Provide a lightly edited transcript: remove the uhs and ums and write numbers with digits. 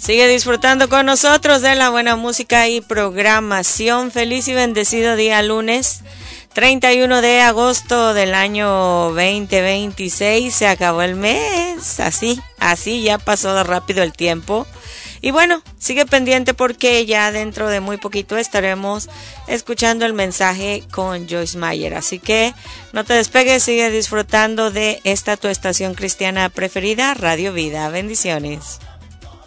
Sigue disfrutando con nosotros de la buena música y programación. Feliz y bendecido día lunes 31 de agosto del año 2026. Se acabó el mes. Así ya pasó rápido el tiempo. Y bueno, sigue pendiente porque ya dentro de muy poquito estaremos escuchando el mensaje con Joyce Meyer. Así que no te despegues, sigue disfrutando de esta tu estación cristiana preferida, Radio Vida. Bendiciones.